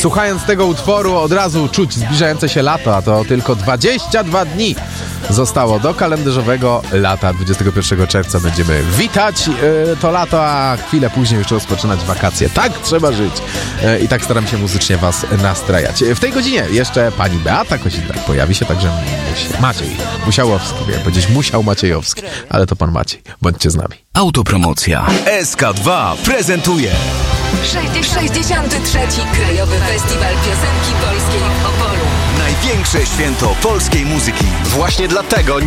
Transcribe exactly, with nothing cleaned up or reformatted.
Słuchając tego utworu od razu czuć zbliżające się lato, a to tylko dwadzieścia dwa dni zostało do kalendarzowego lata. dwudziestego pierwszego czerwca będziemy witać yy, to lato, a chwilę później już rozpoczynać wakacje. Tak trzeba żyć. Yy, I tak staram się muzycznie was nastrajać. W tej godzinie jeszcze pani Beata Kosindak pojawi się, także musi, Maciej Musiałowski, miałem powiedzieć Musiał Maciejowski, ale to pan Maciej. Bądźcie z nami. Autopromocja. S K dwa prezentuje sześćdziesiąty trzeci Krajowy Festiwal Piosenki Polskiej w Opolu. największe święto polskiej muzyki. Właśnie dlatego